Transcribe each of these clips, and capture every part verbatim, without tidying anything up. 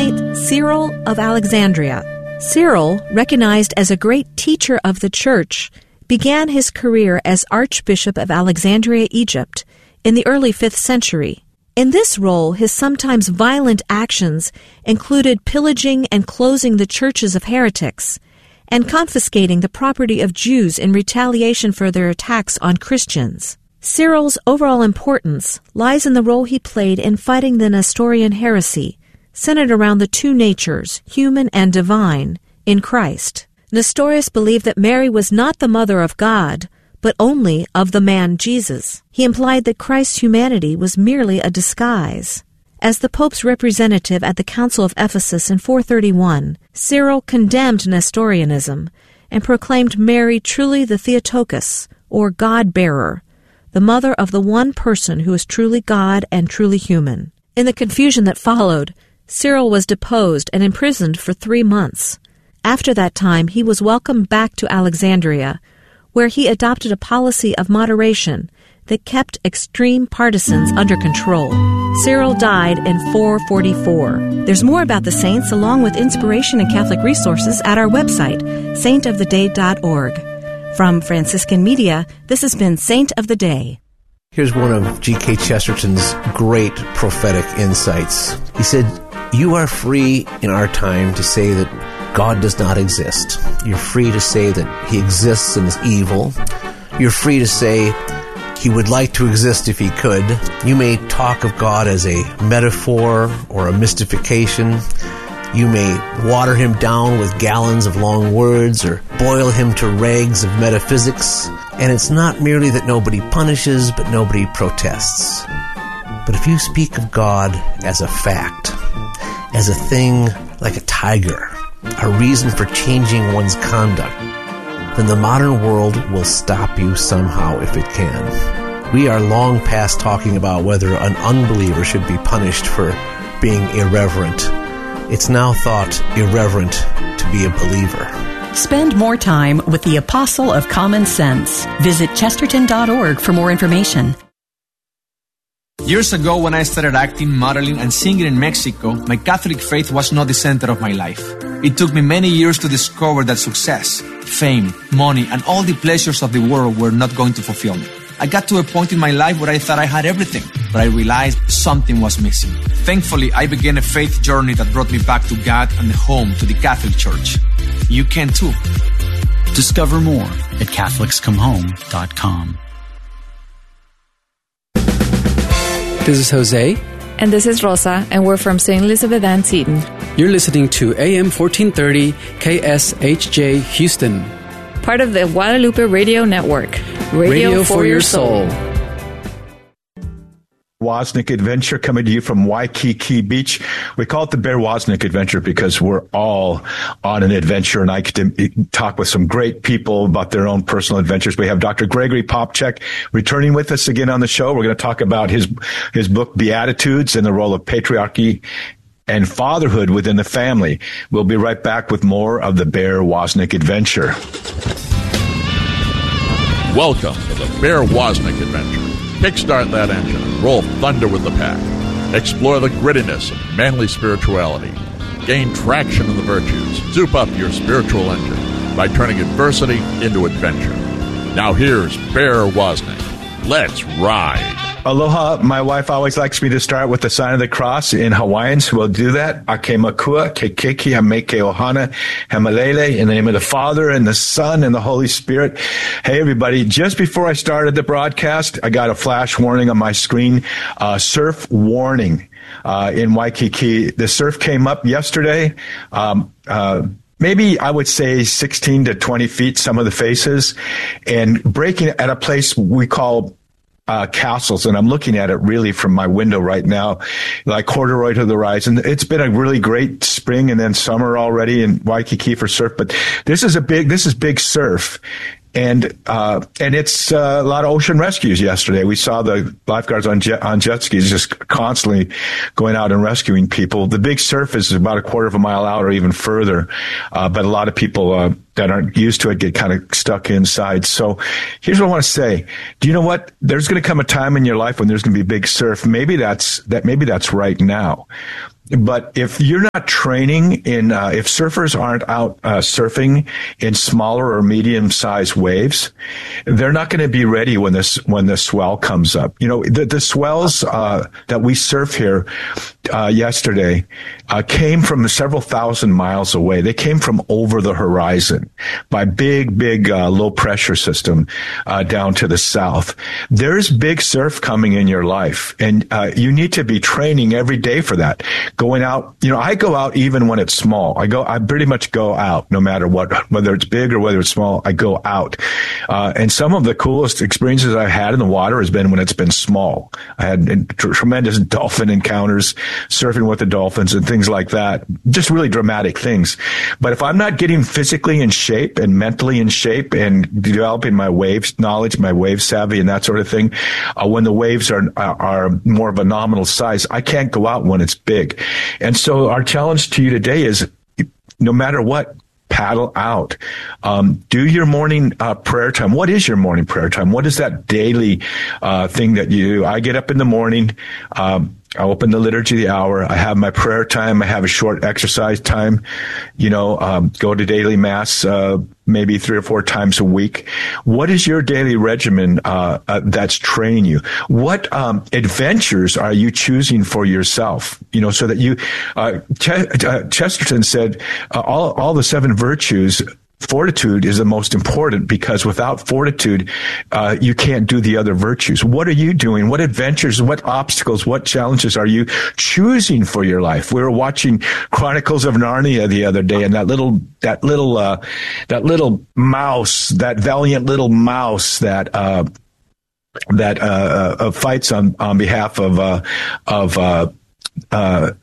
Saint Cyril of Alexandria. Cyril, recognized as a great teacher of the Church, began his career as Archbishop of Alexandria, Egypt, in the early fifth century. In this role, his sometimes violent actions included pillaging and closing the churches of heretics, and confiscating the property of Jews in retaliation for their attacks on Christians. Cyril's overall importance lies in the role he played in fighting the Nestorian heresy, centered around the two natures, human and divine, in Christ. Nestorius believed that Mary was not the mother of God, but only of the man Jesus. He implied that Christ's humanity was merely a disguise. As the Pope's representative at the Council of Ephesus in four thirty-one, Cyril condemned Nestorianism and proclaimed Mary truly the Theotokos, or God-bearer, the mother of the one person who is truly God and truly human. In the confusion that followed, Cyril was deposed and imprisoned for three months. After that time, he was welcomed back to Alexandria, where he adopted a policy of moderation that kept extreme partisans under control. Cyril died in four forty-four. There's more about the saints along with inspiration and Catholic resources at our website, saint of the day dot org. From Franciscan Media, this has been Saint of the Day. Here's one of G K Chesterton's great prophetic insights. He said, "You are free in our time to say that God does not exist. You're free to say that he exists and is evil. You're free to say he would like to exist if he could. You may talk of God as a metaphor or a mystification. You may water him down with gallons of long words or boil him to rags of metaphysics. And it's not merely that nobody punishes, but nobody protests. But if you speak of God as a fact, as a thing like a tiger, a reason for changing one's conduct, then the modern world will stop you somehow if it can. We are long past talking about whether an unbeliever should be punished for being irreverent. It's now thought irreverent to be a believer." Spend more time with the Apostle of Common Sense. Visit chesterton dot org for more information. Years ago, when I started acting, modeling, and singing in Mexico, my Catholic faith was not the center of my life. It took me many years to discover that success, fame, money, and all the pleasures of the world were not going to fulfill me. I got to a point in my life where I thought I had everything, but I realized something was missing. Thankfully, I began a faith journey that brought me back to God and home to the Catholic Church. You can too. Discover more at Catholics Come Home dot com. This is Jose. And this is Rosa, and we're from Saint Elizabeth Ann Seton. You're listening to A M fourteen thirty K S H J Houston. Part of the Guadalupe Radio Network. Radio, Radio for, for your your soul. soul. Wozniak Adventure coming to you from Waikiki Beach. We call it the Bear Wozniak Adventure because we're all on an adventure, and I get to talk with some great people about their own personal adventures. We have Doctor Gregory Popcak returning with us again on the show. We're going to talk about his his book Beatitudes and the role of patriarchy and fatherhood within the family. We'll be right back with more of the Bear Wozniak Adventure. Welcome to the Bear Wozniak Adventure. Kickstart that engine and roll thunder with the pack. Explore the grittiness of manly spirituality. Gain traction in the virtues. Zoop up your spiritual engine by turning adversity into adventure. Now here's Bear Wozniak. Let's ride. Aloha. My wife always likes me to start with the sign of the cross. In Hawaiian, so we'll do that. Ake makua, kekeki, hameke ohana, hamalele, in the name of the Father and the Son and the Holy Spirit. Hey, everybody. Just before I started the broadcast, I got a flash warning on my screen. Uh, surf warning uh, in Waikiki. The surf came up yesterday. Um, uh, Maybe I would say sixteen to twenty feet, some of the faces, and breaking at a place we call Uh, castles, and I'm looking at it really from my window right now, like corduroy to the horizon. It's been a really great spring and then summer already in Waikiki for surf, but this is a big, this is big surf. And, uh, and it's uh, a lot of ocean rescues yesterday. We saw the lifeguards on jet, on jet skis just constantly going out and rescuing people. The big surf is about a quarter of a mile out or even further. Uh, but a lot of people, uh, that aren't used to it get kind of stuck inside. So here's what I want to say. Do you know what? There's going to come a time in your life when there's going to be big surf. Maybe that's, that, maybe that's right now. but if you're not training in, uh, if surfers aren't out uh, surfing in smaller or medium-sized waves, they're not going to be ready when this when the swell comes up. You know, the, the swells uh, that we surf here uh, yesterday uh, came from several thousand miles away. They came from over the horizon by big, big uh, low-pressure system uh, down to the south. There's big surf coming in your life, and uh, you need to be training every day for that. Going out, you know, I go out even when it's small. I go, I pretty much go out no matter what, whether it's big or whether it's small, I go out. Uh, and some of the coolest experiences I've had in the water has been when it's been small. I had tr- tremendous dolphin encounters, surfing with the dolphins and things like that. Just really dramatic things. But if I'm not getting physically in shape and mentally in shape and developing my waves knowledge, my wave savvy and that sort of thing, uh, when the waves are, are more of a nominal size, I can't go out when it's big. And so our challenge to you today is, no matter what, paddle out. Um, do your morning uh, prayer time. What is your morning prayer time? What is that daily uh, thing that you do? I get up in the morning. Um, I open the liturgy of the hour. I have my prayer time. I have a short exercise time. You know, um, go to daily mass uh, maybe three or four times a week. What is your daily regimen uh, uh, that's training you? What um, adventures are you choosing for yourself? You know, so that you. Uh, Ch- uh, Chesterton said uh, all all the seven virtues. Fortitude is the most important, because without fortitude, uh, you can't do the other virtues. What are you doing? What adventures, what obstacles, what challenges are you choosing for your life? We were watching Chronicles of Narnia the other day, and that little, that little, uh, that little mouse, that valiant little mouse that, uh, that, uh, uh fights on, on behalf of, uh, of, uh, uh,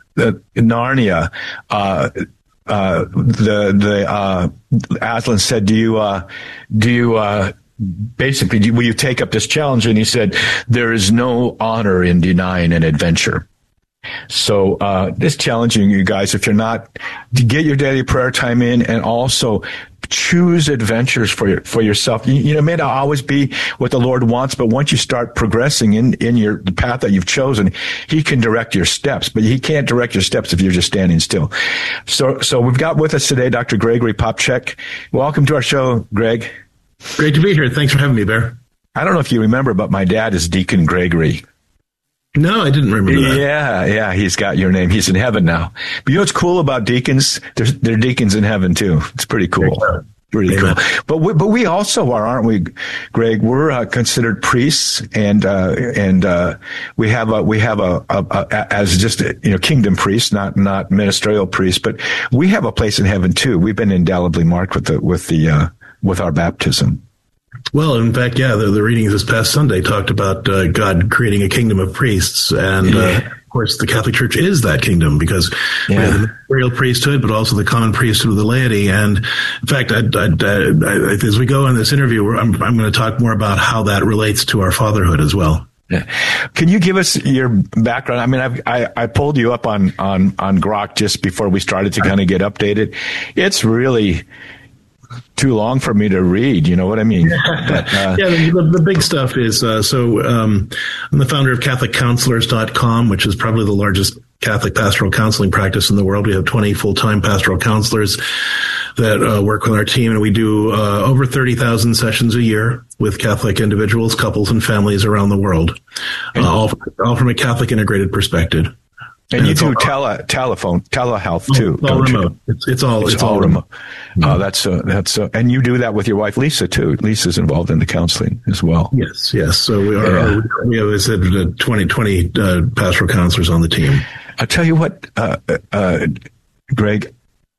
Narnia, uh, Uh, the, the, uh, Aslan said, do you, uh, do you, uh, basically, do, will you take up this challenge? And he said, there is no honor in denying an adventure. So, uh, this challenging you guys, if you're not, to get your daily prayer time in, and also choose adventures for your, for yourself. You, you know, it may not always be what the Lord wants, but once you start progressing in, in your, the path that you've chosen, He can direct your steps, but He can't direct your steps if you're just standing still. So, so we've got with us today Doctor Gregory Popcak. Welcome to our show, Greg. Great to be here. Thanks for having me, Bear. I don't know if you remember, but my dad is Deacon Gregory. No, I didn't remember that. Yeah, yeah, he's got your name. He's in heaven now. But you know what's cool about deacons? They're, they're deacons in heaven, too. It's pretty cool. Pretty Amen. Cool. But we, but we also are, aren't we, Greg? We're uh, considered priests, and uh, and uh, we have a we have a, a, a as just a, you know kingdom priests, not not ministerial priests, but we have a place in heaven too. We've been indelibly marked with the with the uh, with our baptism. Well, in fact, yeah, the, the readings this past Sunday talked about uh, God creating a kingdom of priests. And, uh, of course, the Catholic Church is that kingdom, because yeah. we have the ministerial priesthood, but also the common priesthood of the laity. And, in fact, I, I, I, I, as we go on this interview, I'm, I'm going to talk more about how that relates to our fatherhood as well. Yeah. Can you give us your background? I mean, I've, I I pulled you up on, on, on Grok just before we started to kind of get updated. It's really too long for me to read, you know what I mean? But, uh, yeah, the, the big stuff is, uh, so um, I'm the founder of Catholic Counselors dot com, which is probably the largest Catholic pastoral counseling practice in the world. We have twenty full-time pastoral counselors that uh, work with our team, and we do uh, over thirty thousand sessions a year with Catholic individuals, couples, and families around the world, uh, all, all from a Catholic integrated perspective. And, and you do tele, telephone, telehealth too, it's all don't remote. you? It's, it's all, it's, it's all, all remote. remote. Uh, that's, uh, that's, uh, and you do that with your wife, Lisa, too. Lisa's involved in the counseling as well. Yes, yes. So we are, yeah. we have, as I said, twenty, twenty uh, pastoral counselors on the team. I'll tell you what, uh, uh, Greg,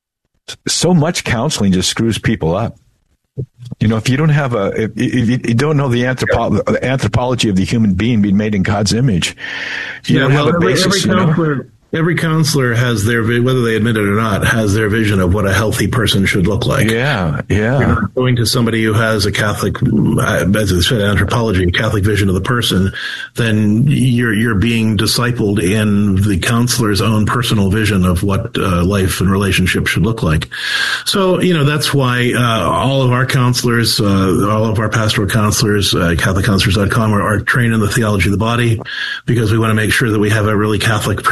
so much counseling just screws people up. You know, if you don't have a, if, if you don't know the anthropo- anthropology of the human being being made in God's image, you yeah, don't well, have a every, basis. Every you counselor, know? every counselor has their, whether they admit it or not, has their vision of what a healthy person should look like. Yeah, yeah. You're not going to somebody who has a Catholic, as I said, anthropology, a Catholic vision of the person, then you're you're being discipled in the counselor's own personal vision of what uh, life and relationship should look like. So, you know, that's why uh, all of our counselors, uh, all of our pastoral counselors, uh, Catholic Counselors dot com, are, are trained in the theology of the body, because we want to make sure that we have a really Catholic perspective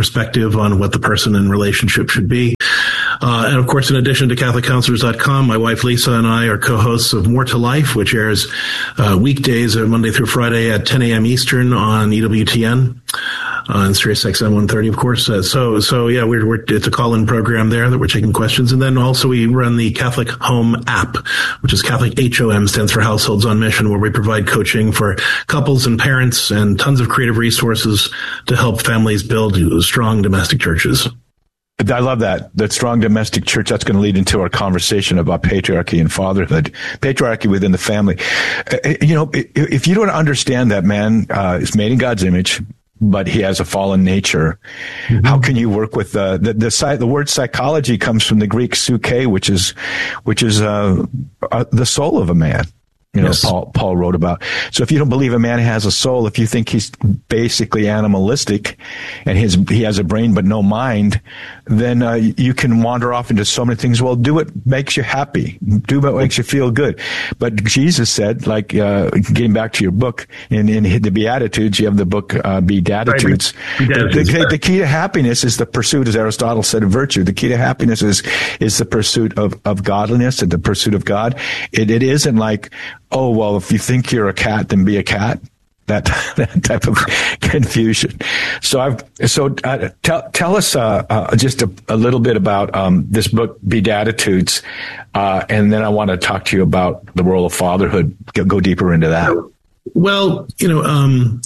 perspective on what the person in relationship should be. Uh, and of course, in addition to Catholic Counselors dot com, my wife Lisa and I are co-hosts of More to Life, which airs uh, weekdays, uh, Monday through Friday at ten a.m. Eastern on E W T N. Uh, and Sirius X M one thirty, of course. Uh, so, so yeah, we're, we're, it's a call-in program there that we're taking questions. And then also we run the Catholic Home app, which is Catholic H O M, stands for Households on Mission, where we provide coaching for couples and parents and tons of creative resources to help families build strong domestic churches. I love that. That strong domestic church, that's going to lead into our conversation about patriarchy and fatherhood, patriarchy within the family. Uh, you know, if you don't understand that man uh, is made in God's image, but he has a fallen nature, mm-hmm. how can you work with uh, the the the word psychology comes from the Greek psyche, which is which is uh, uh, the soul of a man. You know, yes. Paul Paul wrote about. So if you don't believe a man has a soul, if you think he's basically animalistic and his he has a brain but no mind, then uh, you can wander off into so many things. Well, do what makes you happy. Do what makes you feel good. But Jesus said, like, uh, getting back to your book, in, in the Beatitudes, you have the book, uh, Beatitudes. Right. Beatitudes. The, the, the key to happiness is the pursuit, as Aristotle said, of virtue. The key to happiness is, is the pursuit of, of godliness and the pursuit of God. It, it isn't like, oh, well, if you think you're a cat, then be a cat. That, that type of confusion. So I've, so, uh, tell, tell us, uh, uh, just a, a little bit about, um, this book, Beatitudes. Uh, and then I want to talk to you about the role of fatherhood. Go, go deeper into that. Well, you know, um,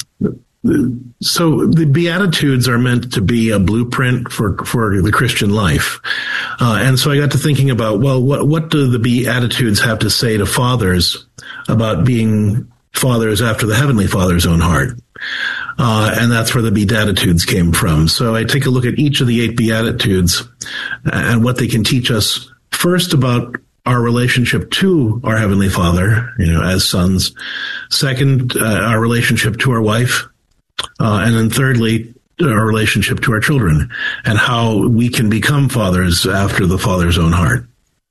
so the Beatitudes are meant to be a blueprint for, for the Christian life. Uh, and so I got to thinking about, well, what, what do the Beatitudes have to say to fathers about being fathers after the Heavenly Father's own heart? Uh, and that's where the Beatitudes came from. So I take a look at each of the eight Beatitudes and what they can teach us, first about our relationship to our Heavenly Father, you know, as sons. Second, uh, our relationship to our wife. Uh, and then thirdly, our relationship to our children and how we can become fathers after the Father's own heart.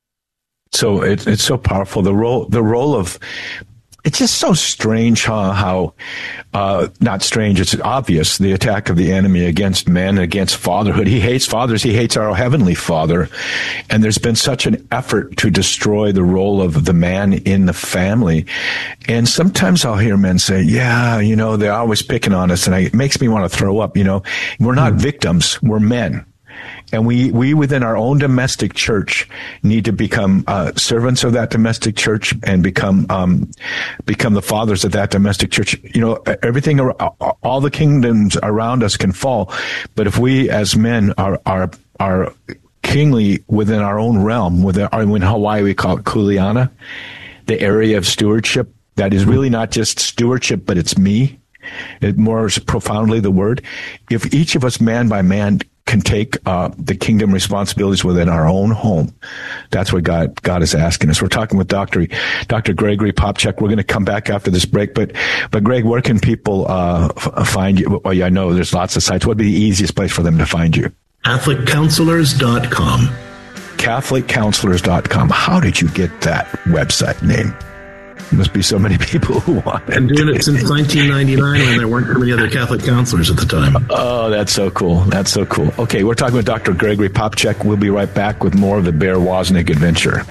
So it, it's so powerful. The role, the role of, it's just so strange, huh? How, uh, not strange, it's obvious, the attack of the enemy against men, against fatherhood. He hates fathers. He hates our Heavenly Father. And there's been such an effort to destroy the role of the man in the family. And sometimes I'll hear men say, yeah, you know, they're always picking on us. And I, it makes me want to throw up. You know, we're not mm. victims. We're men. And we, we within our own domestic church need to become uh, servants of that domestic church and become um, become the fathers of that domestic church. You know, everything, all the kingdoms around us can fall, but if we as men are are are kingly within our own realm, within our, in Hawaii we call it kuleana, the area of stewardship that is really not just stewardship, but it's me. It more profoundly the word. If each of us, man by man, can take uh, the kingdom responsibilities within our own home. That's what God God is asking us. We're talking with Doctor Doctor Gregory Popcak. We're going to come back after this break. But, but Greg, where can people uh, f- find you? Well, yeah, I know there's lots of sites. What would be the easiest place for them to find you? Catholic Counselors dot com. Catholic Counselors dot com. How did you get that website name? There must be so many people who want it. I've been doing it since nineteen ninety-nine when there weren't many other Catholic counselors at the time. Oh, that's so cool. That's so cool. Okay, we're talking with Doctor Gregory Popcak. We'll be right back with more of the Bear Wozniak adventure.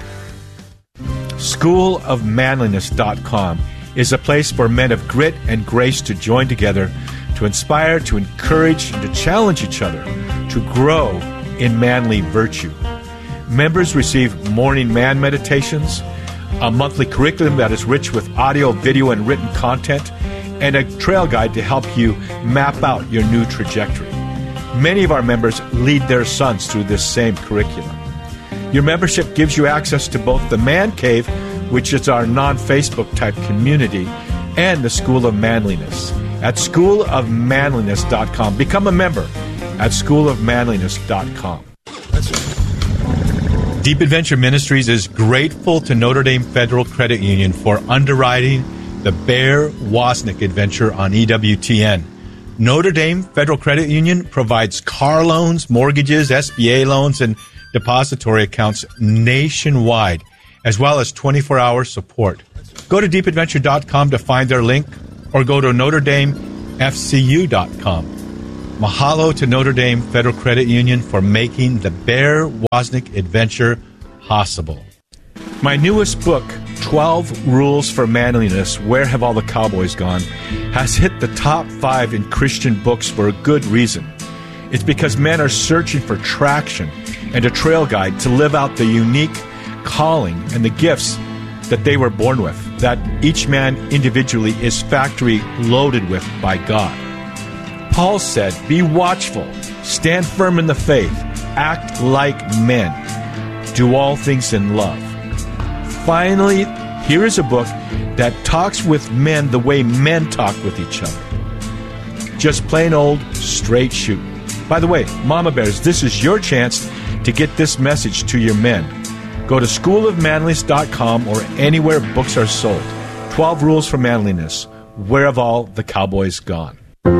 school of manliness dot com is a place for men of grit and grace to join together, to inspire, to encourage, and to challenge each other to grow in manly virtue. Members receive morning man meditations, a monthly curriculum that is rich with audio, video, and written content, and a trail guide to help you map out your new trajectory. Many of our members lead their sons through this same curriculum. Your membership gives you access to both the Man Cave, which is our non-Facebook type community, and the School of Manliness at school of manliness dot com. Become a member at school of manliness dot com. Deep Adventure Ministries is grateful to Notre Dame Federal Credit Union for underwriting the Bear Wozniak adventure on E W T N. Notre Dame Federal Credit Union provides car loans, mortgages, S B A loans, and depository accounts nationwide, as well as twenty-four hour support. Go to deep adventure dot com to find their link, or go to notre dame f c u dot com. Mahalo to Notre Dame Federal Credit Union for making the Bear Wozniak adventure possible. My newest book, twelve Rules for Manliness, Where Have All the Cowboys Gone?, has hit the top five in Christian books for a good reason. It's because men are searching for traction and a trail guide to live out the unique calling and the gifts that they were born with, that each man individually is factory loaded with by God. Paul said, be watchful, stand firm in the faith, act like men, do all things in love. Finally, here is a book that talks with men the way men talk with each other. Just plain old straight shoot. By the way, Mama Bears, this is your chance to get this message to your men. Go to school of manliness dot com or anywhere books are sold. twelve Rules for Manliness. Where have all the cowboys gone?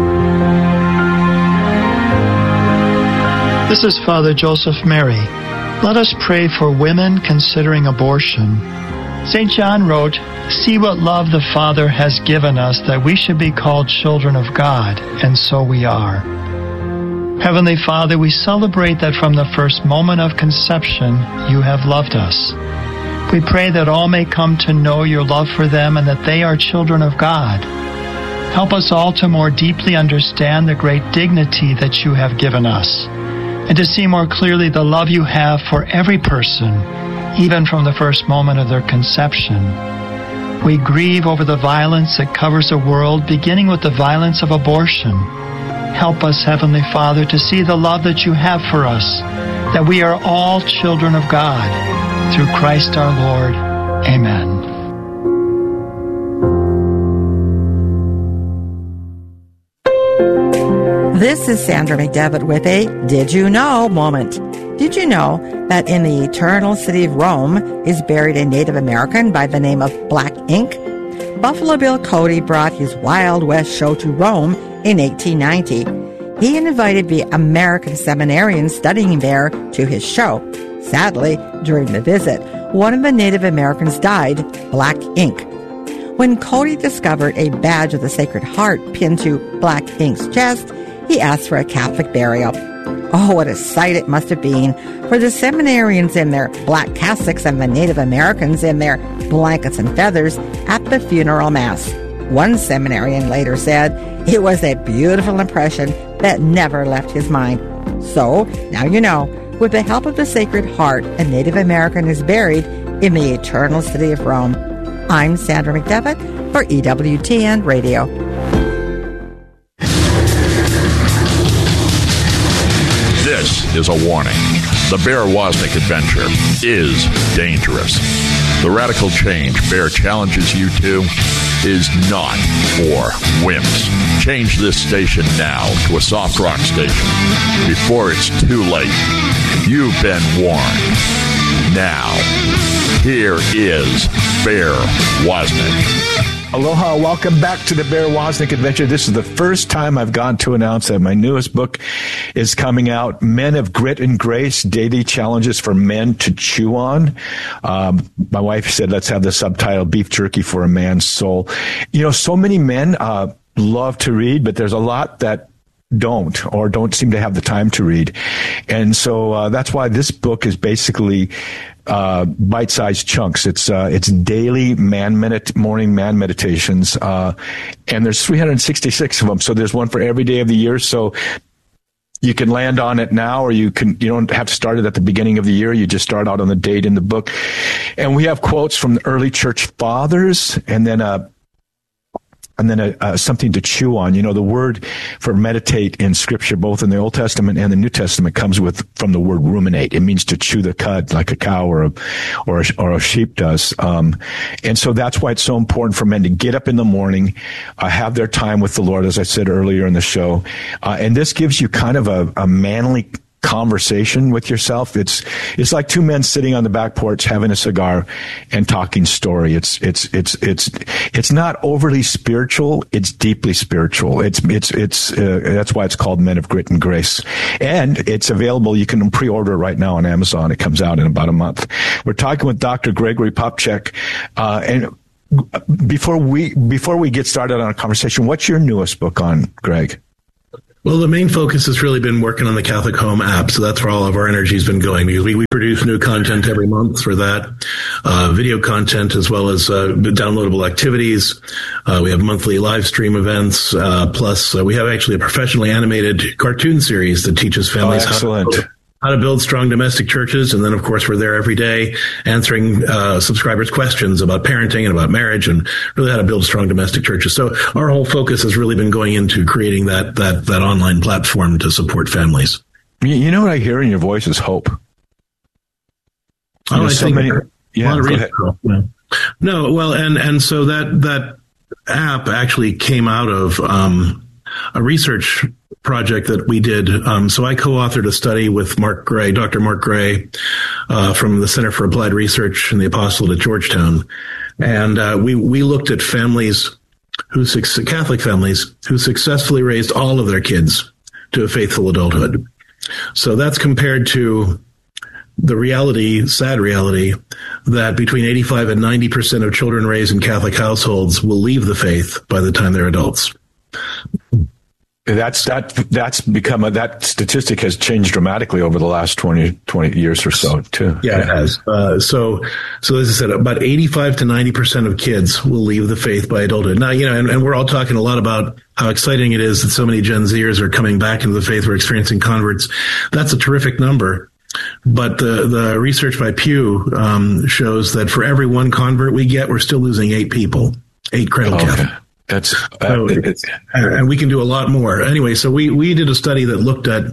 This is Father Joseph Mary. Let us pray for women considering abortion. Saint John wrote, "See what love the Father has given us, that we should be called children of God, and so we are." Heavenly Father, we celebrate that from the first moment of conception, you have loved us. We pray that all may come to know your love for them and that they are children of God. Help us all to more deeply understand the great dignity that you have given us, and to see more clearly the love you have for every person, even from the first moment of their conception. We grieve over the violence that covers the world, beginning with the violence of abortion. Help us, Heavenly Father, to see the love that you have for us, that we are all children of God. Through Christ our Lord. Amen. This is Sandra McDevitt with a Did You Know moment. Did you know that in the eternal city of Rome is buried a Native American by the name of Black Ink? Buffalo Bill Cody brought his Wild West show to Rome in eighteen ninety. He invited the American seminarians studying there to his show. Sadly, during the visit, one of the Native Americans died, Black Ink. When Cody discovered a badge of the Sacred Heart pinned to Black Ink's chest, he asked for a Catholic burial. Oh, what a sight it must have been for the seminarians in their black cassocks and the Native Americans in their blankets and feathers at the funeral mass. One seminarian later said it was a beautiful impression that never left his mind. So, now you know, with the help of the Sacred Heart, a Native American is buried in the eternal city of Rome. I'm Sandra McDevitt for E W T N Radio. This is a warning. The Bear Wozniak adventure is dangerous. The radical change Bear challenges you to is not for wimps. Change this station now to a soft rock station before it's too late. You've been warned. Now, here is Bear Wozniak. Aloha, welcome back to the Bear Wozniak Adventure. This is the first time I've gone to announce that my newest book is coming out, Men of Grit and Grace, Daily Challenges for Men to Chew On. Um, my wife said, let's have the subtitle, Beef Jerky for a Man's Soul. You know, so many men uh, love to read, but there's a lot that don't or don't seem to have the time to read. And so uh, that's why this book is basically uh, bite-sized chunks. It's uh, it's daily man medit- morning man meditations, uh, and there's three hundred sixty-six of them. So there's one for every day of the year. So you can land on it now, or you can you don't have to start it at the beginning of the year. You just start out on the date in the book. And we have quotes from the early church fathers, and then a And then a, a, something to chew on. You know, the word for meditate in Scripture, both in the Old Testament and the New Testament, comes with from the word ruminate. It means to chew the cud like a cow or a, or a, or a sheep does. Um, and so that's why it's so important for men to get up in the morning, uh, have their time with the Lord, as I said earlier in the show. Uh, and this gives you kind of a, a manly conversation with yourself. It's it's like two men sitting on the back porch having a cigar and talking story. It's it's it's it's it's not overly spiritual. It's deeply spiritual. It's it's it's uh, that's why it's called Men of Grit and Grace, and it's available. You can pre-order it right now on Amazon. It comes out in about a month. We're talking with Doctor Gregory Popcak, uh, and before we before we get started on a conversation, what's your newest book on, Greg? Well, the main focus has really been working on the Catholic Home app. So that's where all of our energy has been going, because we, we produce new content every month for that, uh, video content as well as uh, downloadable activities. Uh, we have monthly live stream events. Uh, plus, uh, we have actually a professionally animated cartoon series that teaches families oh, excellent. how to how to build strong domestic churches. And then, of course, we're there every day answering uh, subscribers' questions about parenting and about marriage and really how to build strong domestic churches. So our whole focus has really been going into creating that that that online platform to support families. You know what I hear in your voice is hope. Oh, I so think many, yeah, go ahead. Yeah. No, well, and, and so that that app actually came out of um, a research project that we did. Um, so I co-authored a study with Mark Gray, Doctor Mark Gray, uh, from the Center for Applied Research and the Apostolate at Georgetown. And uh, we, we looked at families who, Catholic families who successfully raised all of their kids to a faithful adulthood. So that's compared to the reality, sad reality, that between eighty-five and ninety percent of children raised in Catholic households will leave the faith by the time they're adults. That's that. That's become a, that statistic has changed dramatically over the last twenty, twenty years or so, too. Yeah, yeah. It has. Uh, so, so as I said, about eighty-five to ninety percent of kids will leave the faith by adulthood. Now, you know, and, and we're all talking a lot about how exciting it is that so many Gen Zers are coming back into the faith. We're experiencing converts. That's a terrific number. But the, the research by Pew um, shows that for every one convert we get, we're still losing eight people, eight cradle okay. Catholics. That's uh, so, it's, and we can do a lot more. Anyway, so we, we did a study that looked at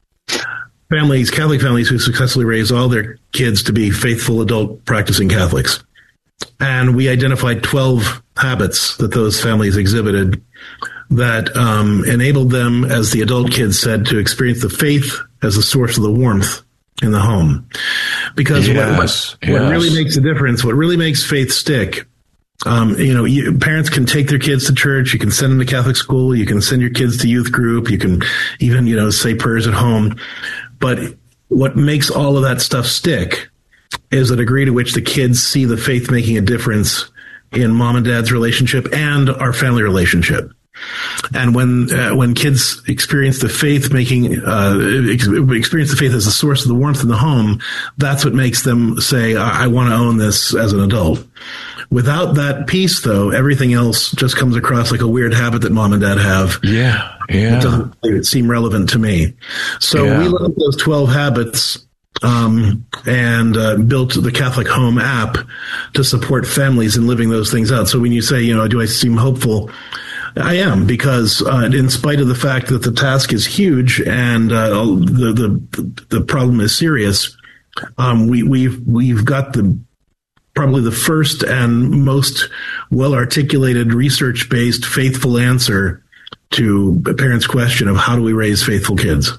families, Catholic families who successfully raised all their kids to be faithful adult practicing Catholics. And we identified twelve habits that those families exhibited that um, enabled them, as the adult kids said, to experience the faith as a source of the warmth in the home. Because yes, what, what, yes. what really makes a difference, what really makes faith stick, Um, you know, you, parents can take their kids to church. You can send them to Catholic school. You can send your kids to youth group. You can even, you know, say prayers at home. But what makes all of that stuff stick is the degree to which the kids see the faith making a difference in mom and dad's relationship and our family relationship. And when uh, when kids experience the faith making uh, experience the faith as a source of the warmth in the home, that's what makes them say, I, I want to own this as an adult. Without that piece, though, everything else just comes across like a weird habit that mom and dad have. Yeah, yeah. It doesn't seem relevant to me. So yeah. we looked at those twelve habits um, and uh, built the Catholic Home app to support families in living those things out. So when you say, you know, do I seem hopeful? I am, because uh, in spite of the fact that the task is huge and uh, the, the the problem is serious, um, we we've we've got the probably the first and most well-articulated, research-based, faithful answer to a parent's question of how do we raise faithful kids.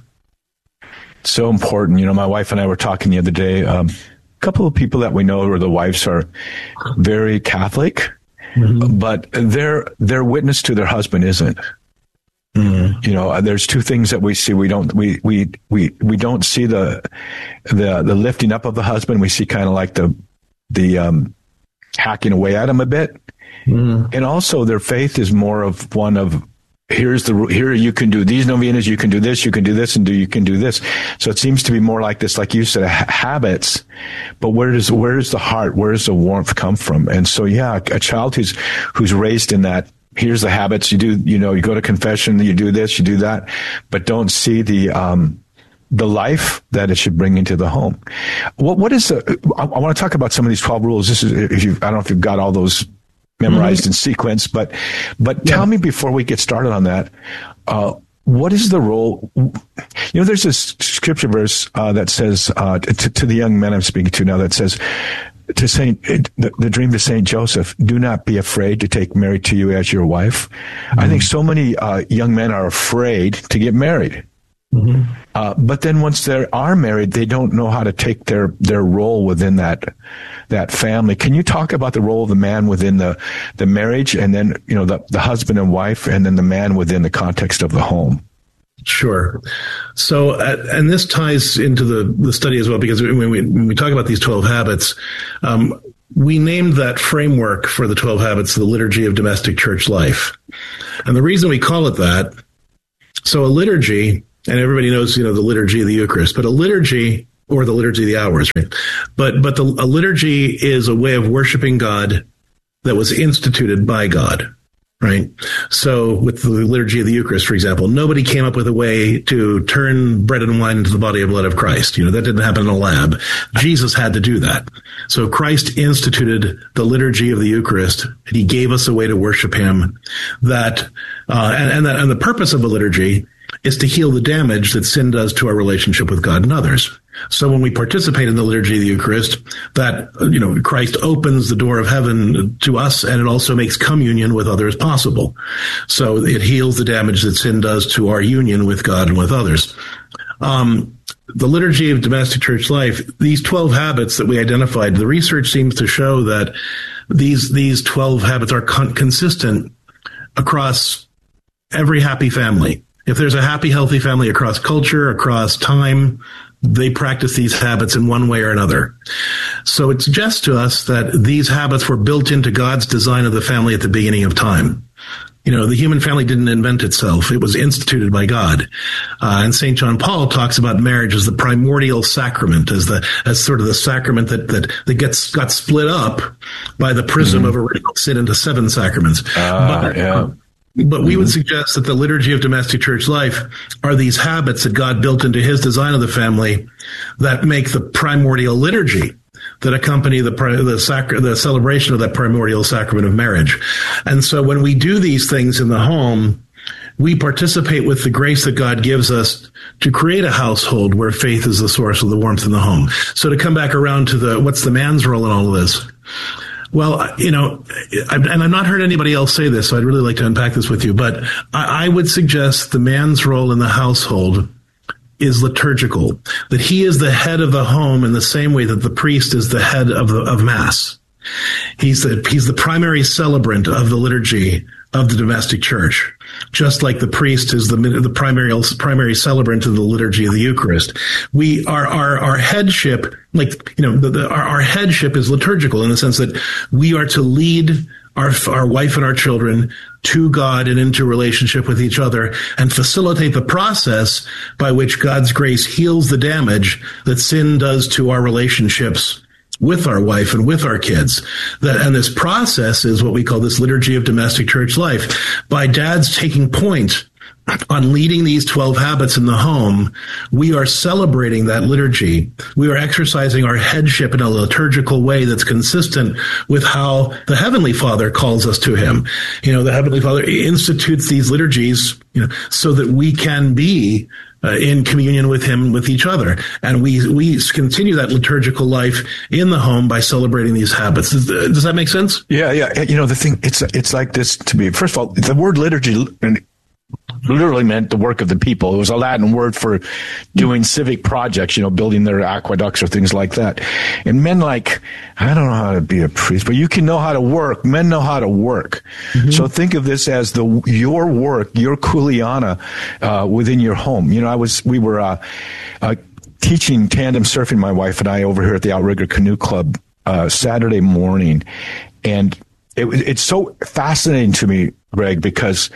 So important. You know, my wife and I were talking the other day. Um, a couple of people that we know where the wives are very Catholic, mm-hmm. but their their witness to their husband isn't. Mm-hmm. You know, there's two things that we see. We don't we we we we don't see the the the lifting up of the husband. We see kind of like the the um, hacking away at him a bit. Mm. And also their faith is more of one of, here's the, here you can do these novenas, you can do this, you can do this, and do, you can do this. So it seems to be more like this, like you said, ha- habits, but where does, where does the heart, where does the warmth come from? And so, yeah, a child who's, who's raised in that, here's the habits, you do, you know, you go to confession, you do this, you do that, but don't see the, um, the life that it should bring into the home. What, what is the, I, I want to talk about some of these twelve rules. This is, if you, I don't know if you've got all those memorized mm-hmm. in sequence, but, but yeah. Tell me before we get started on that, uh, what is the role? You know, there's this scripture verse, uh, that says, uh, to, to the young men I'm speaking to now, that says, to Saint, the, the dream to Saint Joseph, do not be afraid to take Mary to you as your wife. Mm-hmm. I think so many, uh, young men are afraid to get married. Mm-hmm. Uh, but then once they are married, they don't know how to take their, their role within that that family. Can you talk about the role of the man within the, the marriage, and then, you know, the, the husband and wife, and then the man within the context of the home? Sure. So, uh, and this ties into the, the study as well, because when we, when we talk about these twelve habits, um, we named that framework for the twelve habits the Liturgy of Domestic Church Life. And the reason we call it that, So a liturgy, and everybody knows, you know, the liturgy of the Eucharist, but a liturgy, or the liturgy of the hours, right? But but the, a liturgy is a way of worshiping God that was instituted by God, right? So with the liturgy of the Eucharist, for example, nobody came up with a way to turn bread and wine into the body and blood of Christ. You know, that didn't happen in a lab. Jesus had to do that. So Christ instituted the liturgy of the Eucharist, and he gave us a way to worship him. That uh, and, and that and the purpose of a liturgy is to heal the damage that sin does to our relationship with God and others. So when we participate in the liturgy of the Eucharist, that, you know, Christ opens the door of heaven to us, and it also makes communion with others possible. So it heals the damage that sin does to our union with God and with others. Um, the liturgy of domestic church life, these twelve habits that we identified, the research seems to show that these, these twelve habits are con- consistent across every happy family. If there's a happy, healthy family across culture, across time, they practice these habits in one way or another. So it suggests to us that these habits were built into God's design of the family at the beginning of time. You know, the human family didn't invent itself. It was instituted by God. Uh, and Saint John Paul talks about marriage as the primordial sacrament, as the as sort of the sacrament that that, that gets got split up by the prism mm-hmm. of original sin into seven sacraments. Uh, but, yeah. uh, But we would suggest that the liturgy of domestic church life are these habits that God built into his design of the family that make the primordial liturgy that accompany the the, sacra- the celebration of that primordial sacrament of marriage. And so when we do these things in the home, we participate with the grace that God gives us to create a household where faith is the source of the warmth in the home. So to come back around to the what's the man's role in all of this? Well, you know, and I've not heard anybody else say this, so I'd really like to unpack this with you, but I would suggest the man's role in the household is liturgical, that he is the head of the home in the same way that the priest is the head of the, of Mass. He's the, he's the primary celebrant of the liturgy of the domestic church, just like the priest is the the primary primary celebrant of the liturgy of the Eucharist. We our our our headship, like you know, the, the, our, our headship is liturgical in the sense that we are to lead our our wife and our children to God and into relationship with each other, and facilitate the process by which God's grace heals the damage that sin does to our relationships with our wife and with our kids. That, and this process is what we call this liturgy of domestic church life. By dads taking point on leading these twelve habits in the home, we are celebrating that liturgy. We are exercising our headship in a liturgical way that's consistent with how the Heavenly Father calls us to him. You know, the Heavenly Father institutes these liturgies, you know, so that we can be Uh, in communion with him, with each other. And we we continue that liturgical life in the home by celebrating these habits. Does, does that make sense? Yeah, yeah. You know, the thing, it's it's like this to me. First of all, the word liturgy literally meant the work of the people. It was a Latin word for doing civic projects, you know, building their aqueducts or things like that. And men like, I don't know how to be a priest, but you can know how to work. Men know how to work. Mm-hmm. So think of this as the your work, your kuleana uh, within your home. You know, I was, we were uh, uh, teaching tandem surfing, my wife and I, over here at the Outrigger Canoe Club uh, Saturday morning. And it, it's so fascinating to me, Greg, because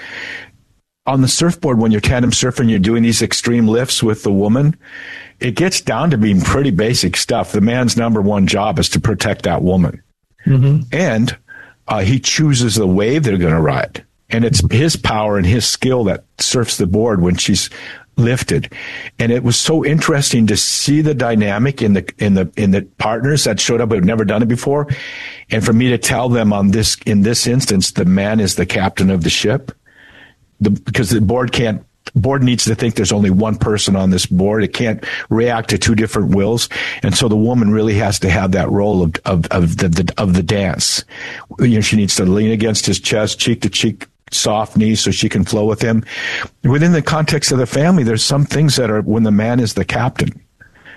on the surfboard, when you're tandem surfing, you're doing these extreme lifts with the woman, it gets down to being pretty basic stuff. The man's number one job is to protect that woman. Mm-hmm. And uh, he chooses the wave they're going to ride. And it's his power and his skill that surfs the board when she's lifted. And it was so interesting to see the dynamic in the in the in the partners that showed up who had never done it before. And for me to tell them on this, in this instance, the man is the captain of the ship. The, because the board can't, board needs to think there's only one person on this board. It can't react to two different wills. And so the woman really has to have that role of, of, of the, the, of the dance. You know, she needs to lean against his chest, cheek to cheek, soft knees so she can flow with him. Within the context of the family, there's some things that are when the man is the captain.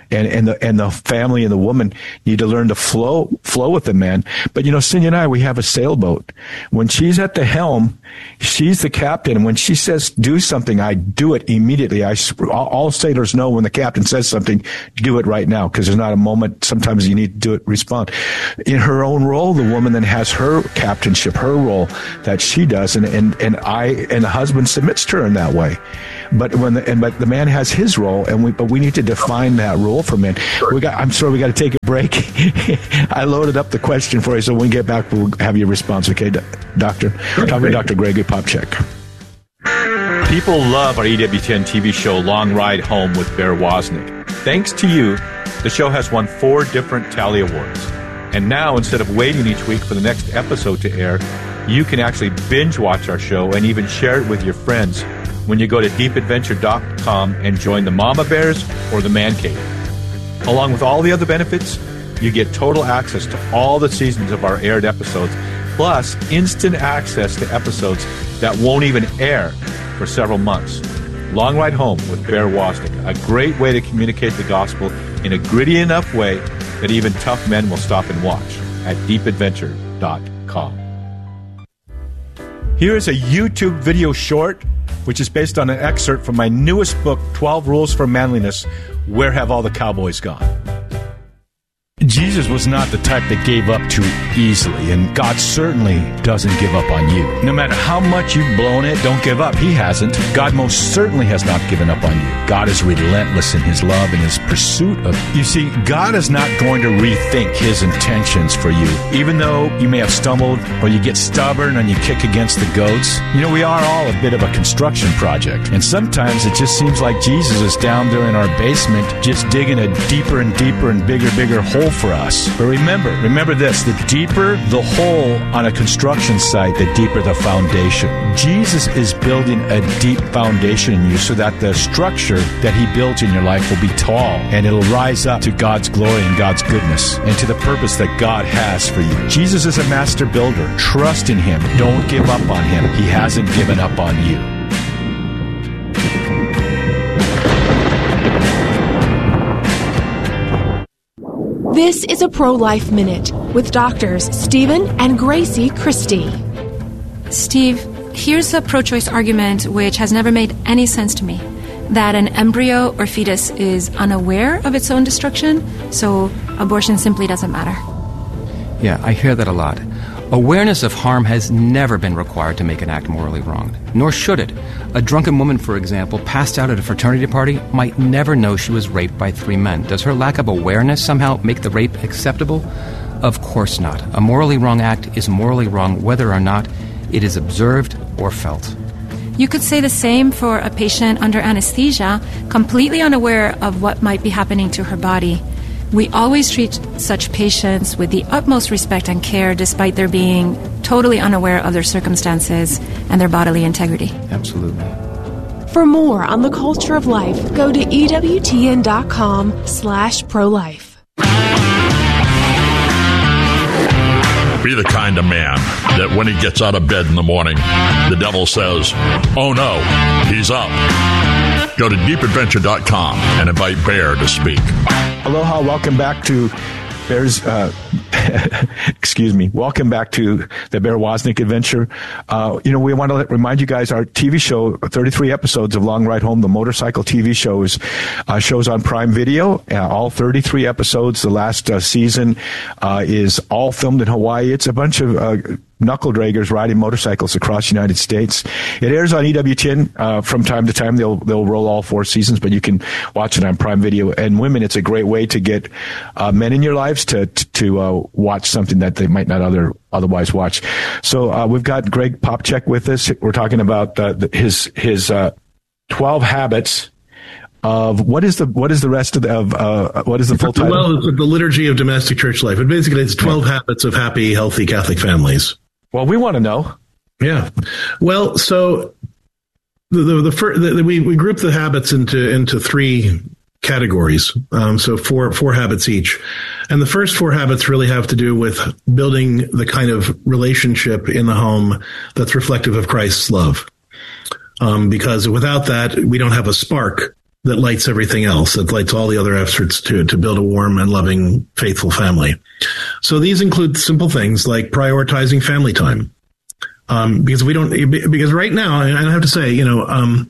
And, and the and the family and the woman need to learn to flow flow with the man. But you know, Cindy and I, we have a sailboat. When she's at the helm, she's the captain. And when she says do something, I do it immediately. I all sailors know when the captain says something, do it right now, because there's not a moment. Sometimes you need to do it, respond. In her own role, the woman then has her captainship, her role that she does, and and and I and the husband submits to her in that way. But when the, and but the man has his role, and we but we need to define that role for men. We got. I'm sorry, we got to take a break. I loaded up the question for you, so when we get back, we'll have your response. Okay, Doctor? We're talking to Doctor Gregory Popcak. People love our E W ten T V show, Long Ride Home with Bear Wozniak. Thanks to you, the show has won four different Tally Awards. And now, instead of waiting each week for the next episode to air, you can actually binge watch our show and even share it with your friends when you go to deep adventure dot com and join the Mama Bears or the Man Cave. Along with all the other benefits, you get total access to all the seasons of our aired episodes, plus instant access to episodes that won't even air for several months. Long Ride Home with Bear Wozniak, a great way to communicate the gospel in a gritty enough way that even tough men will stop and watch at deep adventure dot com. Here is a YouTube video short, which is based on an excerpt from my newest book, twelve Rules for Manliness, Where Have All the Cowboys Gone? Jesus was not the type that gave up too easily, and God certainly doesn't give up on you. No matter how much you've blown it, don't give up. He hasn't. God most certainly has not given up on you. God is relentless in his love and his pursuit of you. You see, God is not going to rethink his intentions for you. Even though you may have stumbled or you get stubborn and you kick against the goats, you know, we are all a bit of a construction project. And sometimes it just seems like Jesus is down there in our basement just digging a deeper and deeper and bigger, bigger hole for us. But remember, remember this, the deeper the hole on a construction site, the deeper the foundation. Jesus is building a deep foundation in you so that the structure that he builds in your life will be tall and it'll rise up to God's glory and God's goodness and to the purpose that God has for you. Jesus is a master builder. Trust in him. Don't give up on him. He hasn't given up on you. This is a Pro-Life Minute with doctors Stephen and Gracie Christie. Steve, here's a pro-choice argument which has never made any sense to me. That an embryo or fetus is unaware of its own destruction, so abortion simply doesn't matter. Yeah, I hear that a lot. Awareness of harm has never been required to make an act morally wrong, nor should it. A drunken woman, for example, passed out at a fraternity party, might never know she was raped by three men. Does her lack of awareness somehow make the rape acceptable? Of course not. A morally wrong act is morally wrong whether or not it is observed or felt. You could say the same for a patient under anesthesia, completely unaware of what might be happening to her body. We always treat such patients with the utmost respect and care, despite their being totally unaware of their circumstances and their bodily integrity. Absolutely. For more on the culture of life, go to E W T N dot com slash pro-life. Be the kind of man that when he gets out of bed in the morning, the devil says, oh no, he's up. Go to deep adventure dot com and invite Bear to speak. Aloha, welcome back to Bear's, uh, excuse me, welcome back to the Bear Wozniak Adventure. Uh, you know, we want to let, remind you guys our T V show, thirty-three episodes of Long Ride Home, the motorcycle T V shows, uh, shows on Prime Video, uh, all thirty-three episodes. The last uh, season uh, is all filmed in Hawaii. It's a bunch of uh, knuckle draggers riding motorcycles across the United States. It airs on E W T N uh, from time to time. They'll they'll roll all four seasons, but you can watch it on Prime Video. And women, it's a great way to get uh, men in your lives to to uh, watch something that they might not other otherwise watch. So uh, we've got Greg Popcak with us. We're talking about uh, his his uh, twelve habits. Of what is the what is the rest of the, of uh, what is the full title? Well, the Liturgy of Domestic Church Life. But basically, it's twelve yeah. habits of happy, healthy Catholic families. Well, we want to know. Yeah. Well, so the the, the, first, the we we group the habits into into three categories. Um, so four four habits each, and the first four habits really have to do with building the kind of relationship in the home that's reflective of Christ's love. Um, because without that, we don't have a spark that lights everything else, that lights all the other efforts to, to build a warm and loving, faithful family. So these include simple things like prioritizing family time. Um, because we don't, because right now, and I have to say, you know, um,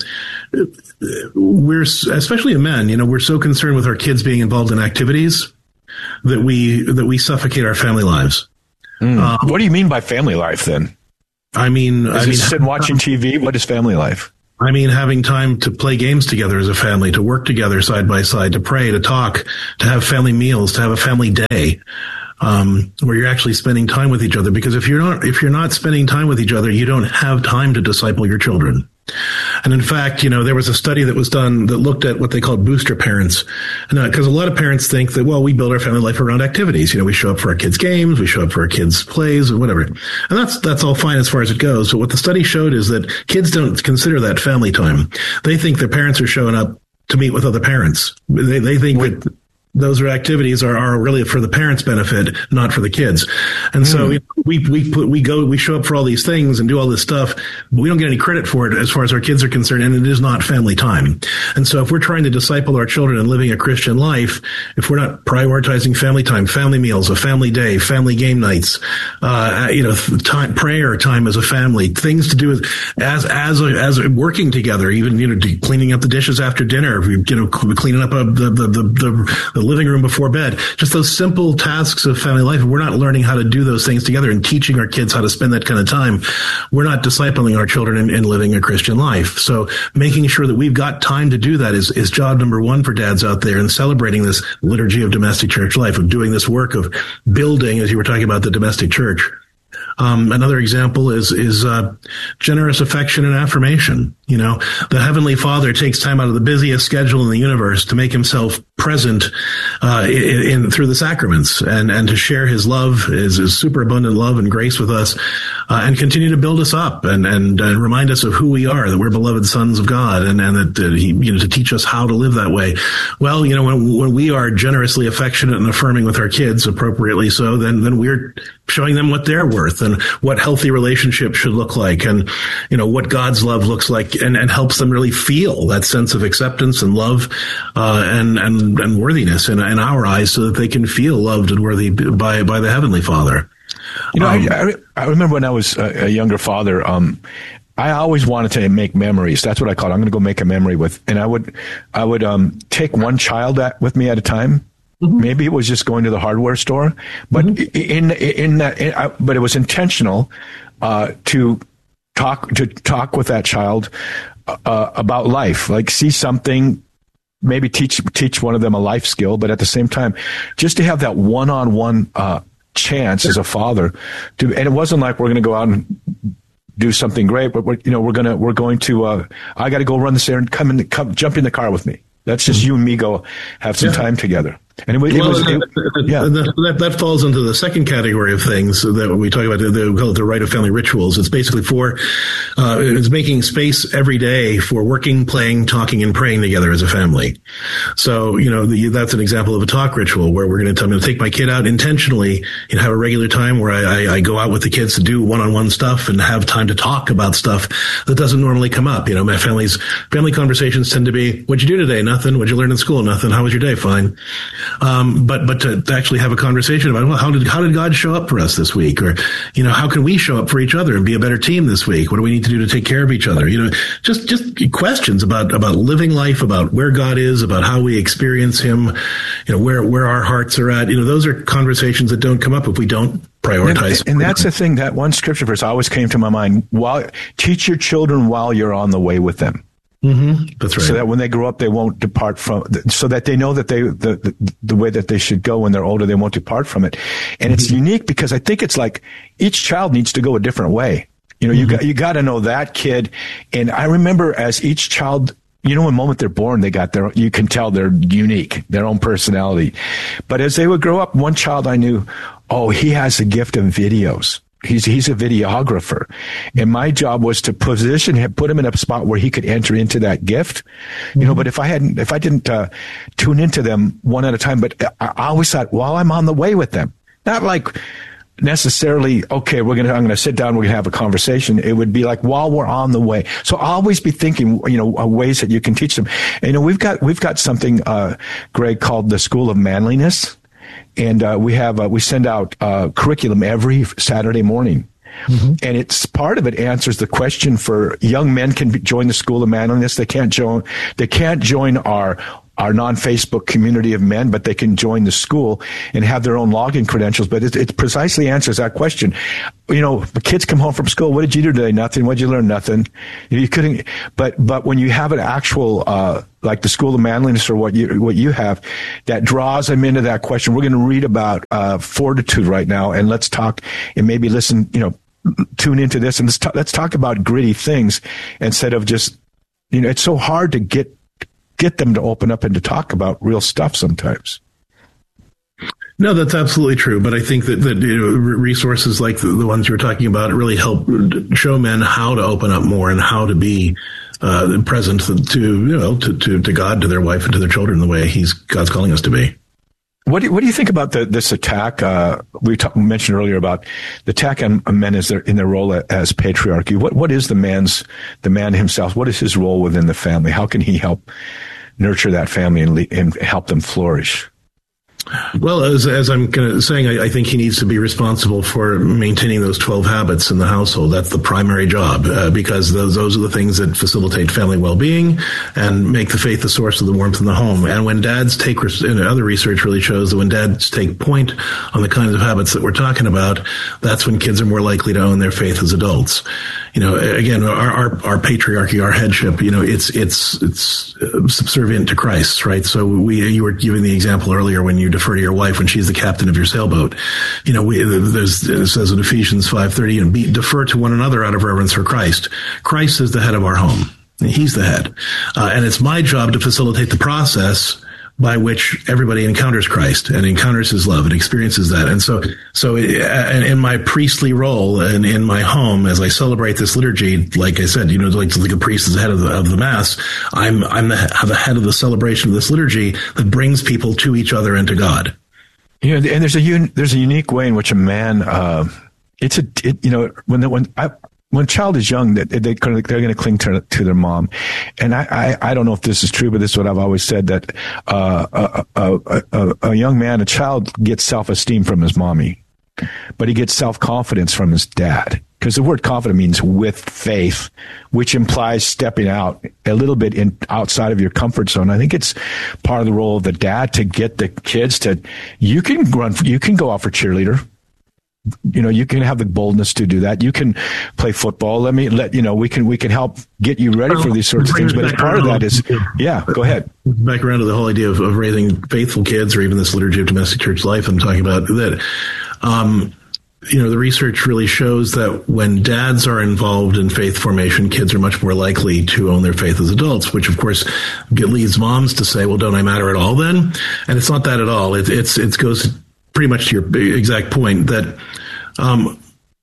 we're, especially men, you know, we're so concerned with our kids being involved in activities that we, that we suffocate our family lives. Mm. Um, what do you mean by family life then? I mean, is I mean, sitting watching T V. What is family life? I mean, having time to play games together as a family, to work together side by side, to pray, to talk, to have family meals, to have a family day, um, where you're actually spending time with each other. Because if you're not, if you're not spending time with each other, you don't have time to disciple your children. And in fact, you know, there was a study that was done that looked at what they called booster parents. Because uh, a lot of parents think that, well, we build our family life around activities. You know, we show up for our kids' games, we show up for our kids' plays, or whatever. And that's that's all fine as far as it goes. But what the study showed is that kids don't consider that family time. They think their parents are showing up to meet with other parents. They they think Wait. that those are activities are, are really for the parents' benefit, not for the kids. And mm. so we, we put, we go, we show up for all these things and do all this stuff. But we don't get any credit for it as far as our kids are concerned. And it is not family time. And so if we're trying to disciple our children and living a Christian life, if we're not prioritizing family time, family meals, a family day, family game nights, uh, you know, time, prayer time as a family, things to do with as, as, a, as a, working together, even, you know, cleaning up the dishes after dinner, you know, cleaning up a, the, the, the, the, the living room before bed, just those simple tasks of family life. We're not learning how to do those things together and teaching our kids how to spend that kind of time. We're not discipling our children in, in living a Christian life. So making sure that we've got time to do that is, is job number one for dads out there, and celebrating this liturgy of domestic church life, of doing this work of building, as you were talking about, the domestic church. Um, another example is, is, uh, generous affection and affirmation. You know, the Heavenly Father takes time out of the busiest schedule in the universe to make himself present, uh, in, in through the sacraments, and, and to share his love, his, his superabundant love and grace with us, uh, and continue to build us up and, and, and remind us of who we are, that we're beloved sons of God, and, and that, uh, he, you know, to teach us how to live that way. Well, you know, when, when we are generously affectionate and affirming with our kids, appropriately so, then, then we're showing them what they're worth and what healthy relationships should look like, and, you know, what God's love looks like, and, and helps them really feel that sense of acceptance and love, uh, and, and, and worthiness in, in our eyes, so that they can feel loved and worthy by, by the Heavenly Father. You know, Um, I, I, I remember when I was a, a younger father, um, I always wanted to make memories. That's what I call it. I'm going to go make a memory with, and I would, I would, um, take one child at, with me at a time. Mm-hmm. Maybe it was just going to the hardware store, but mm-hmm. in, in that, in, uh, but it was intentional, uh, to talk, to talk with that child, uh, about life, like see something, maybe teach, teach one of them a life skill, but at the same time, just to have that one-on-one, uh, chance as a father to, and it wasn't like we're going to go out and do something great, but we're, you know, we're going to, we're going to, uh, I got to go run this errand, come in, the, come, jump in the car with me. That's just mm-hmm. you and me go have some yeah. time together. And it, it well, was, it, that, yeah. that, that falls into the second category of things that we talk about, the, the, the rite of family rituals. It's basically for, uh, it's making space every day for working, playing, talking, and praying together as a family. So, you know, the, that's an example of a talk ritual where we're going to, I'm going to take my kid out intentionally and have a regular time where I, I, I go out with the kids to do one-on-one stuff and have time to talk about stuff that doesn't normally come up. You know, my family's family conversations tend to be, what'd you do today? Nothing. What'd you learn in school? Nothing. How was your day? Fine. Um, but, but to, to actually have a conversation about, well, how did, how did God show up for us this week? Or, you know, how can we show up for each other and be a better team this week? What do we need to do to take care of each other? You know, just, just questions about, about living life, about where God is, about how we experience him, you know, where, where our hearts are at. You know, those are conversations that don't come up if we don't prioritize. And, and that's the thing, that one scripture verse always came to my mind. While, teach your children while you're on the way with them. Mm-hmm. That's right. So that when they grow up, they won't depart from, so that they know that they, the, the, the way that they should go when they're older, they won't depart from it. And mm-hmm. it's unique because I think it's like each child needs to go a different way. You know, mm-hmm. you got, you got to know that kid. And I remember as each child, you know, the moment they're born, they got their, you can tell they're unique, their own personality. But as they would grow up, one child I knew, oh, he has a gift of videos. He's, he's a videographer. And my job was to position him, put him in a spot where he could enter into that gift. You mm-hmm. know, but if I hadn't, if I didn't, uh, tune into them one at a time, but I, I always thought, while I'm on the way with them, not like, necessarily, okay, we're going to, I'm going to sit down, we're going to have a conversation. It would be like while we're on the way. So always be thinking, you know, ways that you can teach them. And, you know, we've got, we've got something, uh, Greg, called the School of Manliness. And, uh, we have, uh, we send out, uh, curriculum every Saturday morning. Mm-hmm. And it's part of it answers the question for young men can be, join the School of Manliness. They can't join, they can't join our, our non-Facebook community of men, but they can join the school and have their own login credentials. But it, it precisely answers that question. You know, the kids come home from school. What did you do today? Nothing. What did you learn? Nothing. You couldn't, but, but when you have an actual, uh, like the School of Manliness or what you, what you have that draws them into that question. We're going to read about, uh, fortitude right now, and let's talk and maybe listen, you know, tune into this and let's talk, let's talk about gritty things instead of just, you know, it's so hard to get, get them to open up and to talk about real stuff sometimes. No, that's absolutely true. But I think that, that you know, resources like the, the ones you were talking about really help show men how to open up more and how to be uh, present to, you know, to, to, to God, to their wife, and to their children the way He's God's calling us to be. What do you, what do you think about the, this attack? Uh, we talk, mentioned earlier about the attack on men as their, in their role as patriarchy. What what is the man's the man himself? What is his role within the family? How can he help nurture that family and, le- and help them flourish? Well, as, as I'm gonna, saying, I, I think he needs to be responsible for maintaining those twelve habits in the household. That's the primary job, uh, because those those are the things that facilitate family well-being and make the faith the source of the warmth in the home. And when dads take, and other research really shows that when dads take point on the kinds of habits that we're talking about, that's when kids are more likely to own their faith as adults. You know, again, our, our, our patriarchy, our headship, you know, it's, it's, it's subservient to Christ, right? So we, you were giving the example earlier when you defer to your wife when she's the captain of your sailboat. You know, we, there's, it says in Ephesians five thirty, and be, defer to one another out of reverence for Christ. Christ is the head of our home. He's the head. Uh, and it's my job to facilitate the process by which everybody encounters Christ and encounters His love and experiences that. And so, so in my priestly role and in my home, as I celebrate this liturgy, like I said, you know, like, like a priest is the head of the, of the Mass, I'm, I'm the, the head of the celebration of this liturgy that brings people to each other and to God. You know, and there's a, un, there's a unique way in which a man, uh, it's a, it, you know, when the, when I, When a child is young, that they, they're going to cling to, to their mom. And I, I, I don't know if this is true, but this is what I've always said, that uh, a, a, a, a young man, a child gets self-esteem from his mommy, but he gets self-confidence from his dad. Because the word confident means with faith, which implies stepping out a little bit in outside of your comfort zone. I think it's part of the role of the dad to get the kids to, you can run, you can go out for cheerleader. You know, you can have the boldness to do that. You can play football. Let me let you know. We can we can help get you ready for these sorts of things. But as part of that is, yeah, go ahead. Back around to the whole idea of, of raising faithful kids, or even this liturgy of domestic church life I'm talking about. That, um, you know, the research really shows that when dads are involved in faith formation, kids are much more likely to own their faith as adults. Which, of course, leads moms to say, "Well, don't I matter at all then?" And it's not that at all. It, it's it goes pretty much to your exact point that um,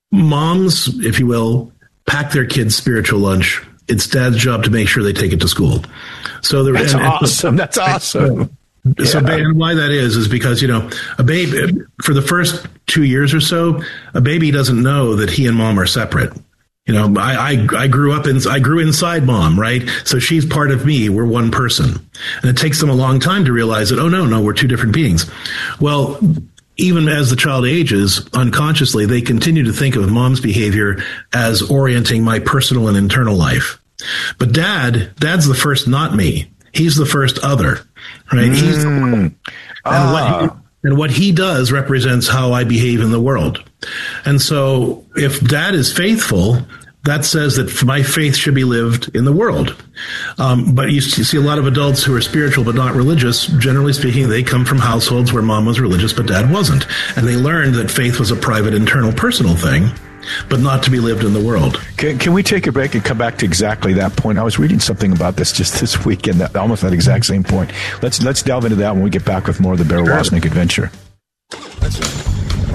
moms, if you will, pack their kids' spiritual lunch. It's dad's job to make sure they take it to school. So the, that's and, awesome. And, that's awesome. So, so yeah. And why that is is because, you know, a baby for the first two years or so, a baby doesn't know that he and mom are separate. You know, I, I, I grew up in, I grew inside mom, right? So she's part of me. We're one person. And it takes them a long time to realize that, oh, no, no, we're two different beings. Well, even as the child ages, unconsciously, they continue to think of mom's behavior as orienting my personal and internal life. But dad, dad's the first not me. He's the first other, right? Mm. He's the and, ah. what he, and what he does represents how I behave in the world. And so if dad is faithful, that says that my faith should be lived in the world. Um, but you see a lot of adults who are spiritual but not religious. Generally speaking, they come from households where mom was religious but dad wasn't. And they learned that faith was a private, internal, personal thing, but not to be lived in the world. Can, can we take a break and come back to exactly that point? I was reading something about this just this weekend, that, almost that exact same point. Let's let's delve into that when we get back with more of the Bear Wozniak Adventure. That's right.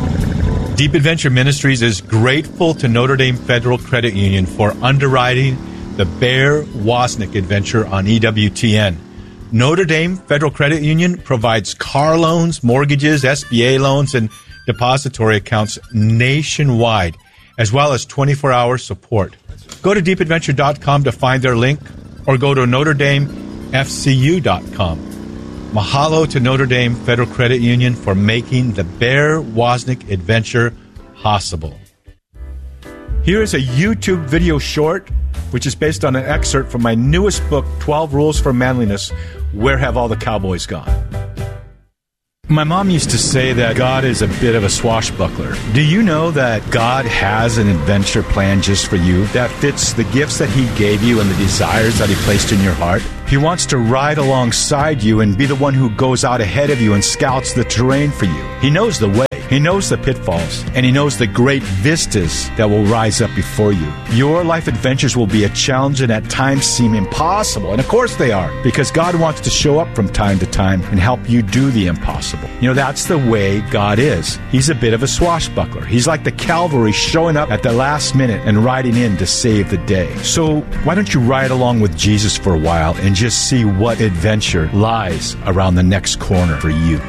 Deep Adventure Ministries is grateful to Notre Dame Federal Credit Union for underwriting the Bear Wozniak Adventure on E W T N. Notre Dame Federal Credit Union provides car loans, mortgages, S B A loans, and depository accounts nationwide, as well as twenty-four hour support. Go to deep adventure dot com to find their link, or go to Notre Dame F C U dot com. Mahalo to Notre Dame Federal Credit Union for making the Bear Wozniak adventure possible. Here is a YouTube video short, which is based on an excerpt from my newest book, twelve Rules for Manliness, Where Have All the Cowboys Gone? My mom used to say that God is a bit of a swashbuckler. Do you know that God has an adventure plan just for you that fits the gifts that He gave you and the desires that He placed in your heart? He wants to ride alongside you and be the one who goes out ahead of you and scouts the terrain for you. He knows the way. He knows the pitfalls, and He knows the great vistas that will rise up before you. Your life adventures will be a challenge and at times seem impossible. And of course they are, because God wants to show up from time to time and help you do the impossible. You know, that's the way God is. He's a bit of a swashbuckler. He's like the cavalry showing up at the last minute and riding in to save the day. So why don't you ride along with Jesus for a while and just see what adventure lies around the next corner for you.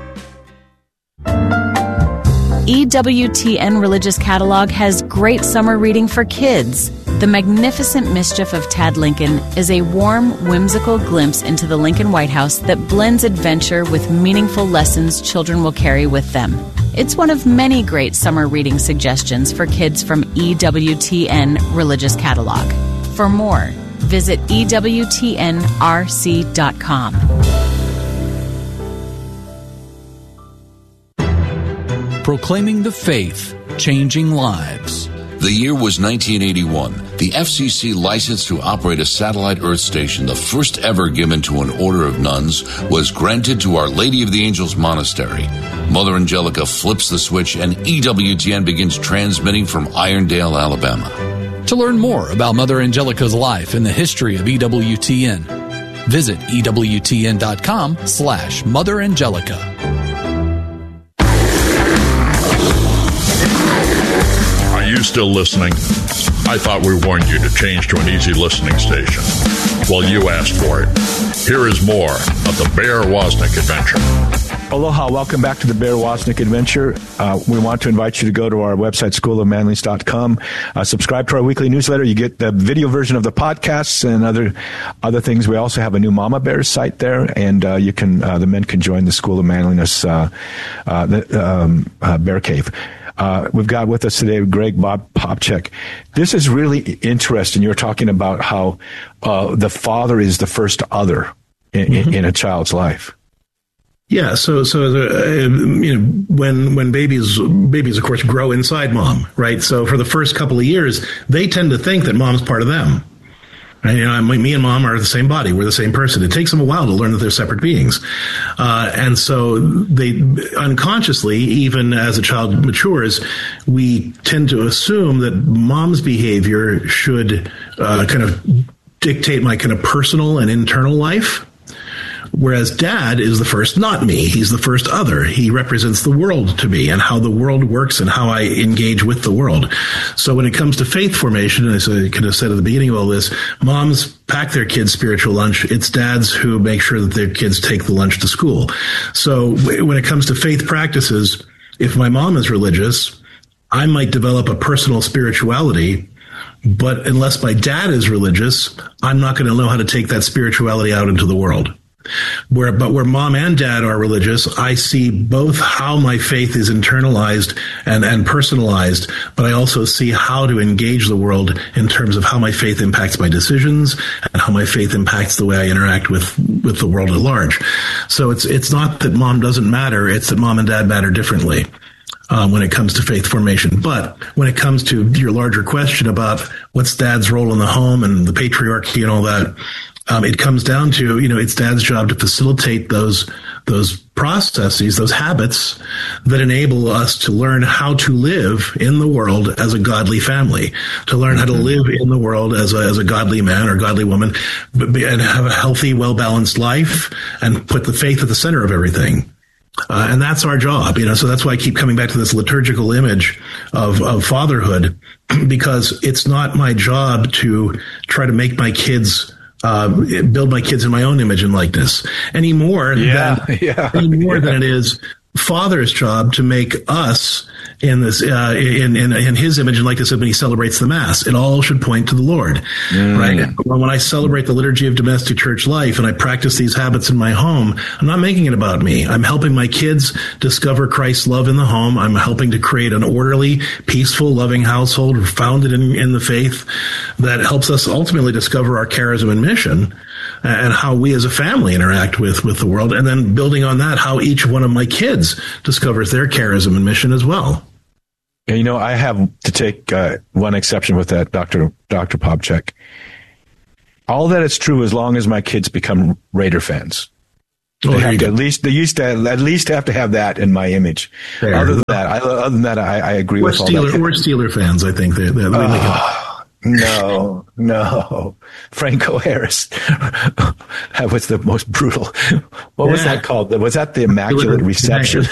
E W T N Religious Catalog has great summer reading for kids. The Magnificent Mischief of Tad Lincoln is a warm, whimsical glimpse into the Lincoln White House that blends adventure with meaningful lessons children will carry with them. It's one of many great summer reading suggestions for kids from E W T N Religious Catalog. For more, visit E W T N R C dot com. Proclaiming the faith, changing lives. The year was nineteen eighty-one. The F C C license to operate a satellite Earth station, the first ever given to an order of nuns, was granted to Our Lady of the Angels Monastery. Mother Angelica flips the switch and E W T N begins transmitting from Irondale, Alabama. To learn more about Mother Angelica's life and the history of E W T N, visit E W T N dot com slash Mother Angelica. Are you still listening? I thought we warned you to change to an easy listening station. Well, you asked for it. Here is more of the Bear Wozniak Adventure. Aloha, welcome back to the Bear Wozniak Adventure. Uh, we want to invite you to go to our website, school of manliness dot com. Uh, subscribe to our weekly newsletter. You get the video version of the podcasts and other other things. We also have a new Mama Bears site there, and uh, you can uh, the men can join the School of Manliness uh, uh, the, um, uh, Bear Cave. Uh, we've got with us today Greg Bob Popcak. This is really interesting. You're talking about how uh, the father is the first other in, mm-hmm. in a child's life. Yeah, so so uh, you know when when babies babies of course grow inside mom, right? So for the first couple of years, they tend to think that mom's part of them. And, you know, me and mom are the same body. We're the same person. It takes them a while to learn that they're separate beings. Uh, and so they unconsciously, even as a child matures, we tend to assume that mom's behavior should uh, kind of dictate my kind of personal and internal life. Whereas dad is the first not me. He's the first other. He represents the world to me and how the world works and how I engage with the world. So when it comes to faith formation, as I kind of said at the beginning of all this, moms pack their kids' spiritual lunch. It's dads who make sure that their kids take the lunch to school. So when it comes to faith practices, if my mom is religious, I might develop a personal spirituality. But unless my dad is religious, I'm not going to know how to take that spirituality out into the world. Where, but where mom and dad are religious, I see both how my faith is internalized and, and personalized, but I also see how to engage the world in terms of how my faith impacts my decisions and how my faith impacts the way I interact with, with the world at large. So it's, it's not that mom doesn't matter, it's that mom and dad matter differently. Um, when it comes to faith formation. But when it comes to your larger question about what's dad's role in the home and the patriarchy and all that, um, it comes down to, you know, it's dad's job to facilitate those, those processes, those habits that enable us to learn how to live in the world as a godly family, to learn how to live in the world as a, as a godly man or godly woman, and have a healthy, well-balanced life and put the faith at the center of everything. Uh, and that's our job, you know, so that's why I keep coming back to this liturgical image of, of fatherhood, because it's not my job to try to make my kids, uh, build my kids in my own image and likeness any more, yeah, than, yeah, any more yeah. than it is Father's job to make us in this, uh, in, in, in his image and likeness when he celebrates the Mass. It all should point to the Lord, mm. right? When I celebrate the liturgy of domestic church life and I practice these habits in my home, I'm not making it about me. I'm helping my kids discover Christ's love in the home. I'm helping to create an orderly, peaceful, loving household founded in, in the faith that helps us ultimately discover our charism and mission, and how we as a family interact with, with the world. And then building on that, how each one of my kids discovers their charism and mission as well. You know, I have to take uh, one exception with that, Doctor Doctor Popchak. All that is true as long as my kids become Raider fans. Oh, they have to at least they used to at least have to have that in my image. Fair. Other than that, I, other than that, I, I agree we're with all Steeler, that. We're Steeler fans, I think. They, they, they oh. No, no. Franco Harris. That was the most brutal. What yeah. was that called? Was that the Immaculate Reception?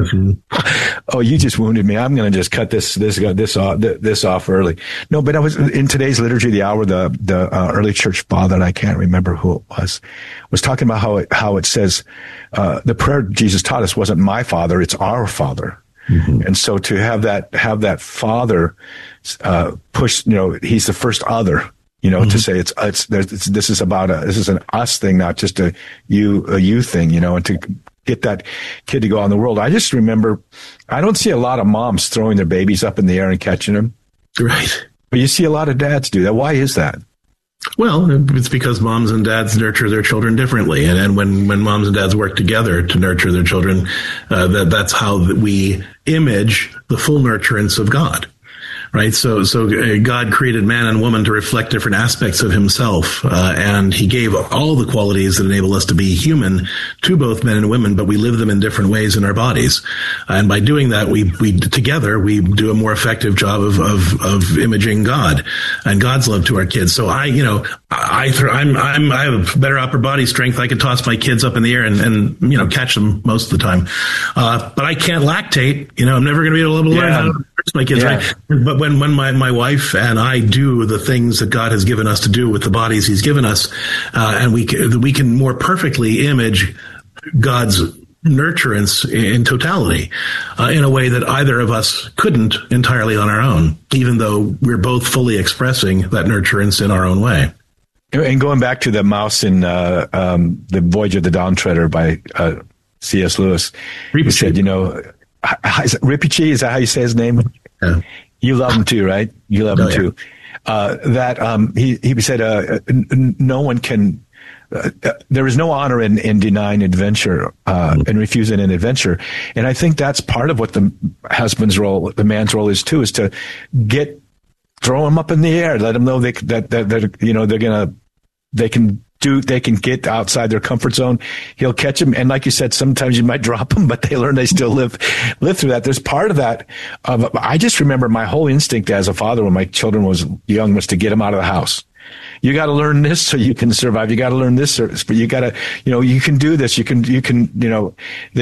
Oh, you just wounded me. I'm going to just cut this this this off this off early. No, but I was in today's liturgy of the hour. The the uh, early church father, and I can't remember who it was, was talking about how it how it says uh, the prayer Jesus taught us wasn't my Father, it's our Father. Mm-hmm. And so to have that, have that father, uh, push, you know, he's the first other, you know, mm-hmm. to say it's, it's, it's, this is about a, this is an us thing, not just a you, a you thing, you know, and to get that kid to go out in the world. I just remember, I don't see a lot of moms throwing their babies up in the air and catching them. Right. But you see a lot of dads do that. Why is that? Well, it's because moms and dads nurture their children differently. And, and when, when moms and dads work together to nurture their children, uh, that, that's how we image the full nurturance of God. Right. So, so God created man and woman to reflect different aspects of himself. Uh, and he gave all the qualities that enable us to be human to both men and women, but we live them in different ways in our bodies. And by doing that, we, we together, we do a more effective job of, of, of imaging God and God's love to our kids. So I, you know, I, I'm, I'm, I have better upper body strength. I can toss my kids up in the air and, and, you know, catch them most of the time. Uh, but I can't lactate. You know, I'm never going to be able to learn yeah. how to nurse my kids, yeah. right? But when, when my, my wife and I do the things that God has given us to do with the bodies he's given us, uh, and we can, we can more perfectly image God's nurturance in totality, uh, in a way that either of us couldn't entirely on our own, even though we're both fully expressing that nurturance in our own way. And going back to the mouse in uh, um, the Voyage of the Dawn Treader by uh, C S Lewis, he said, you know, Rinpoche, is that how you say his name? Yeah. You love him too, right? You love oh, him too. Yeah. Uh, that um, he he said, uh, n- no one can. Uh, uh, there is no honor in, in denying adventure uh, mm-hmm. and refusing an adventure, and I think that's part of what the husband's role, the man's role, is too, is to get throw them up in the air, let them know they that that, that you know they're gonna they can. Do they can get outside their comfort zone. He'll catch them, and like you said, sometimes you might drop them, but they learn they still live live through that. There's part of that. Of, I just remember my whole instinct as a father when my children was young was to get them out of the house. You got to learn this so you can survive. You got to learn this, but you got to, you know, you can do this. You can, you can, you know,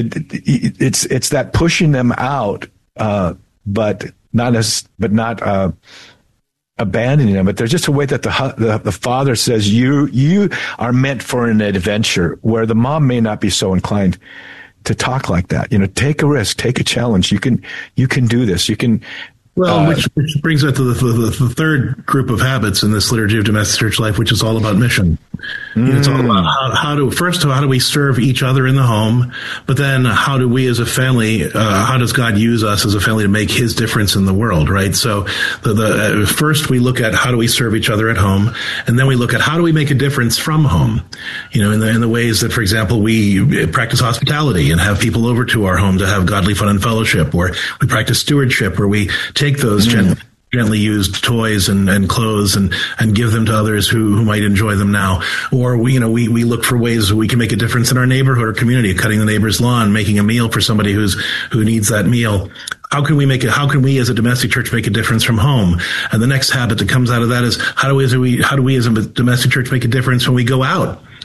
it's it's that pushing them out, uh, but not as, but not. Uh, abandoning them, but there's just a way that the, the the father says you you are meant for an adventure, where the mom may not be so inclined to talk like that. You know, take a risk, take a challenge. You can you can do this. You can. Well, uh, which, which brings us to the, the, the third group of habits in this liturgy of domestic church life, which is all about mission. Mm. It's all about how, how to first how do we serve each other in the home, but then how do we as a family, uh, how does God use us as a family to make His difference in the world, right? So the, the uh, first we look at how do we serve each other at home, and then we look at how do we make a difference from home, you know, in the in the ways that, for example, we practice hospitality and have people over to our home to have godly fun and fellowship, or we practice stewardship, where we take those mm. gently. gently used toys and, and clothes and, and give them to others who, who might enjoy them now. Or we, you know, we, we look for ways we can make a difference in our neighborhood or community, cutting the neighbor's lawn, making a meal for somebody who's, who needs that meal. How can we make it, how can we as a domestic church make a difference from home? And the next habit that comes out of that is how do we, as we, how do we as a domestic church make a difference when we go out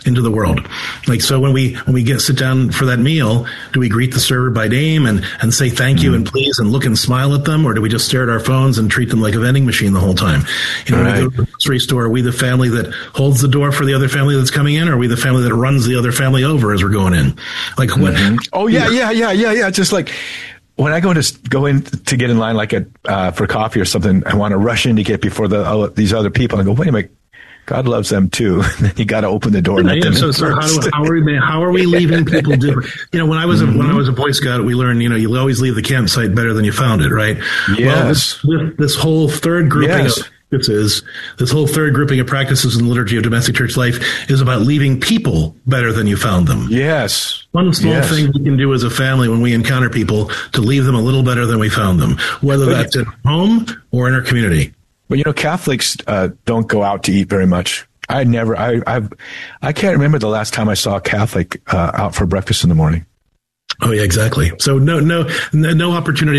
into the world. Like, so when we, when we get, sit down for that meal, do we greet the server by name and, and say thank you and please and look and smile at them? Or do we just stare at our phones and treat them like a vending machine the whole time? You know, right. When we go to the grocery store, are we the family that holds the door for the other family that's coming in? Or are we the family that runs the other family over as we're going in? Like what? Mm-hmm. Oh yeah, yeah, yeah, yeah, yeah. Just like, when I go to go in to get in line, like a, uh, for coffee or something, I want to rush in to get before the uh, these other people. And I go, wait a minute, God loves them too. And then you got to open the door. And yeah, let yeah. them So, in so how, first. do, how are we how are we leaving people different? You know, when I was a, mm-hmm. when I was a Boy Scout, we learned, you know, you always leave the campsite better than you found it, right? Yes. Well, this, this, this whole third grouping yes. of practices, this whole third grouping of practices in the liturgy of domestic church life is about leaving people better than you found them. Yes. One small yes. thing we can do as a family when we encounter people to leave them a little better than we found them, whether but, that's at home or in our community. But you know, Catholics uh, don't go out to eat very much. I never, I, I've, I can't remember the last time I saw a Catholic uh, out for breakfast in the morning. Oh yeah, exactly. So no, no, no opportunity